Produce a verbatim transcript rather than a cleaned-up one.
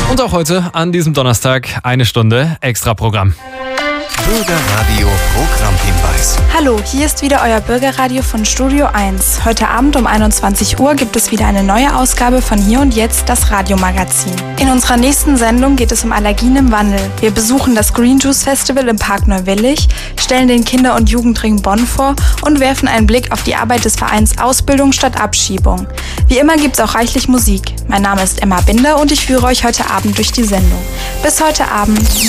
Und auch heute an diesem Donnerstag eine Stunde Extra-Programm. Bürgerradio Programmhinweis. Hallo, hier ist wieder euer Bürgerradio von Studio eins. Heute Abend um einundzwanzig Uhr gibt es wieder eine neue Ausgabe von Hier und Jetzt, das Radiomagazin. In unserer nächsten Sendung geht es um Allergien im Wandel. Wir besuchen das Green Juice Festival im Park Neuwillig, stellen den Kinder- und Jugendring Bonn vor und werfen einen Blick auf die Arbeit des Vereins Ausbildung statt Abschiebung. Wie immer gibt es auch reichlich Musik. Mein Name ist Emma Binder und ich führe euch heute Abend durch die Sendung. Bis heute Abend.